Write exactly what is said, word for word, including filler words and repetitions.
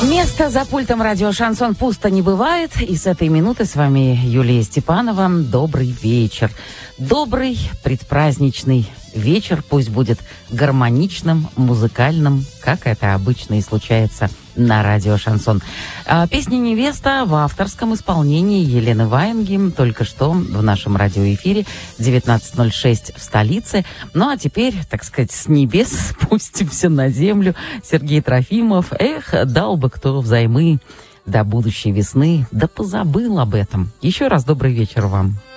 Место за пультом радио «Шансон» пусто не бывает. И с этой минуты с вами Юлия Степанова. Добрый вечер. Добрый предпраздничный вечер. Пусть будет гармоничным, музыкальным, как это обычно и случается на радио «Шансон». А, песня «Невеста» в авторском исполнении Елены Ваенгим только что в нашем радиоэфире девятнадцать ноль шесть в столице. Ну а теперь, так сказать, с небес спустимся на землю. Сергей Трофимов. Эх, дал бы кто взаймы до будущей весны, да позабыл об этом. Еще раз добрый вечер вам.